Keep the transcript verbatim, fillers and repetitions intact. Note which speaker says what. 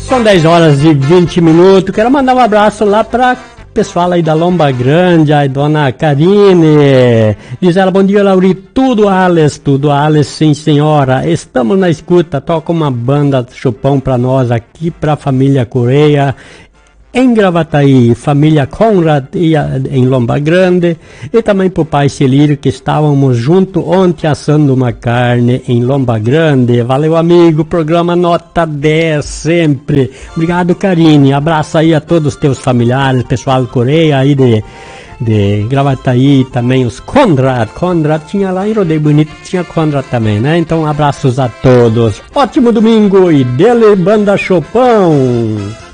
Speaker 1: São dez horas e vinte minutos. Quero mandar um abraço lá para pessoal aí da Lomba Grande, a dona Karine. Diz ela, bom dia, Lauri. Tudo Ales, tudo Ales, sim senhora. Estamos na escuta, toca uma banda chupão pra nós aqui, pra família Correia, em Gravataí, família Conrad e a, em Lomba Grande, e também pro pai Celírio, que estávamos junto ontem assando uma carne em Lomba Grande. Valeu, amigo, programa nota dez sempre. Obrigado, Karine. Abraço aí a todos os teus familiares, pessoal Correia aí de, de Gravataí, também os Conrad. Conrad tinha lá em Rodeio Bonito, tinha Conrad também, né? Então, abraços a todos. Ótimo domingo e dele, banda Chopão.